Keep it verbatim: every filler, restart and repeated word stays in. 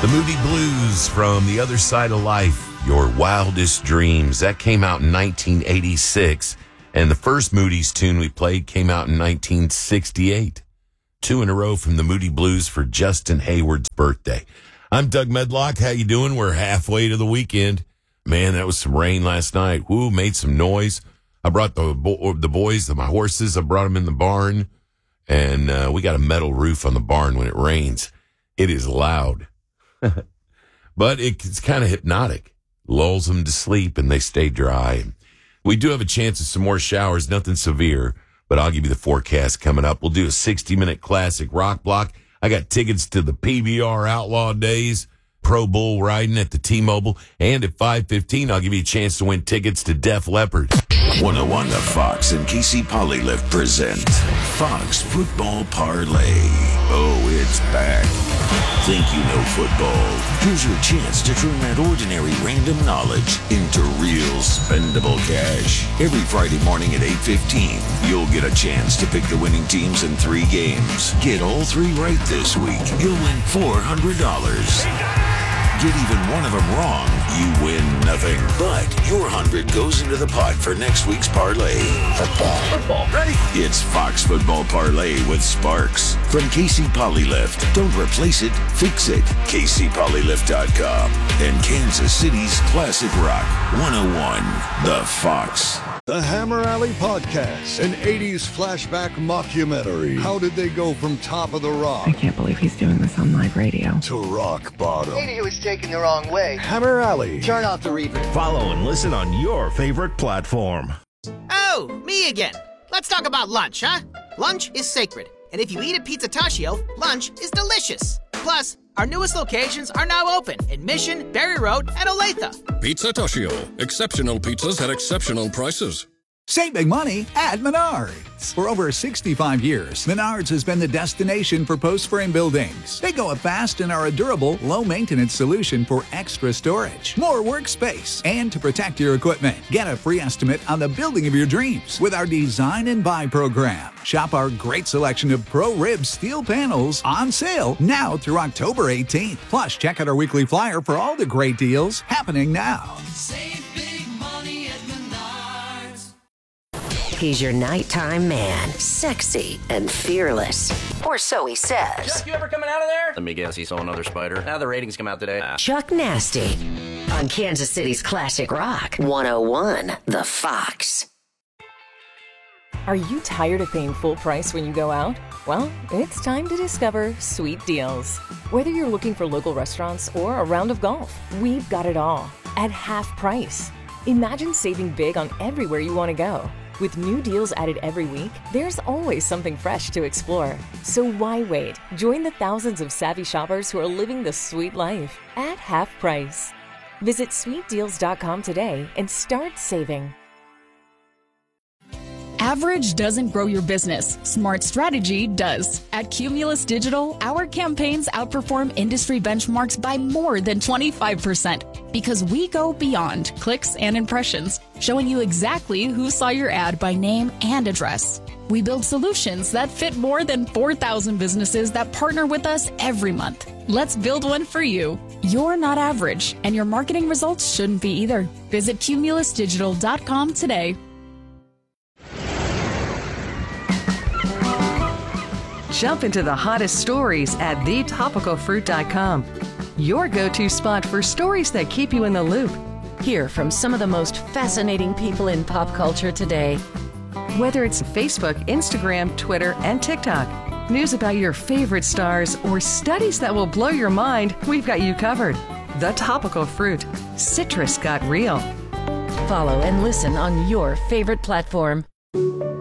The Moody Blues from The Other Side of Life, Your Wildest Dreams. That came out in nineteen eighty-six. And the first Moody's tune we played came out in nineteen sixty-eight. Two in a row from the Moody Blues for Justin Hayward's birthday. I'm Doug Medlock. How you doing? We're halfway to the weekend. Man, that was some rain last night. Woo, made some noise. I brought the bo- the boys, the, my horses, I brought them in the barn. And uh, we got a metal roof on the barn when it rains. It is loud. But it's kind of hypnotic. Lulls them to sleep and they stay dry. We do have a chance of some more showers, nothing severe, but I'll give you the forecast coming up. We'll do a sixty-minute classic rock block. I got tickets to the P B R Outlaw Days, Pro Bull riding at the T-Mobile, and at five fifteen, I'll give you a chance to win tickets to Def Leppard. one oh one The Fox and Casey Polylift present Fox Football Parlay. Oh, it's back. Think you know football? Here's your chance to turn that ordinary random knowledge into real spendable cash. Every Friday morning at eight fifteen, you'll get a chance to pick the winning teams in three games. Get all three right this week. You'll win four hundred dollars. Get even one of them wrong, you win nothing. But your hundred goes into the pot for next week's parlay. Football. Football. Ready? It's Fox Football Parlay with Sparks. From Casey Polylift. Don't replace it, fix it. Casey Polylift dot com. And Kansas City's Classic Rock one oh one. The Fox. The Hammer Alley Podcast, an eighties flashback mockumentary. How did they go from top of the rock? I can't believe he's doing this on live radio. To rock bottom. Maybe he was taken the wrong way. Hammer Alley. Turn off the reverb. Follow and listen on your favorite platform. Oh, me again. Let's talk about lunch, huh? Lunch is sacred. And if you eat at Pizza Tashio, lunch is delicious. Plus, our newest locations are now open in Mission, Berry Road, and Olathe. Pizza Toshio. Exceptional pizzas at exceptional prices. Save big money at Menards. For over sixty-five years, Menards has been the destination for post-frame buildings. They go up fast and are a durable, low-maintenance solution for extra storage, more workspace, and to protect your equipment. Get a free estimate on the building of your dreams with our Design and Buy program. Shop our great selection of Pro-Rib steel panels on sale now through October eighteenth. Plus, check out our weekly flyer for all the great deals happening now. Save big money at Menards. He's your nighttime man, sexy and fearless. Or so he says. Chuck, you ever coming out of there? Let me guess, he saw another spider. Now the ratings come out today. Ah. Chuck Nasty on Kansas City's Classic Rock one oh one, The Fox. Are you tired of paying full price when you go out? Well, it's time to discover Sweet Deals. Whether you're looking for local restaurants or a round of golf, we've got it all at half price. Imagine saving big on everywhere you want to go. With new deals added every week, there's always something fresh to explore. So why wait? Join the thousands of savvy shoppers who are living the sweet life at half price. Visit sweet deals dot com today and start saving. Average doesn't grow your business. Smart strategy does. At Cumulus Digital, our campaigns outperform industry benchmarks by more than twenty-five percent because we go beyond clicks and impressions, showing you exactly who saw your ad by name and address. We build solutions that fit more than four thousand businesses that partner with us every month. Let's build one for you. You're not average, and your marketing results shouldn't be either. Visit cumulus digital dot com today. Jump into the hottest stories at the topical fruit dot com. Your go-to spot for stories that keep you in the loop. Hear from some of the most fascinating people in pop culture today. Whether it's Facebook, Instagram, Twitter, and TikTok, news about your favorite stars, or studies that will blow your mind, we've got you covered. The Topical Fruit. Citrus got real. Follow and listen on your favorite platform.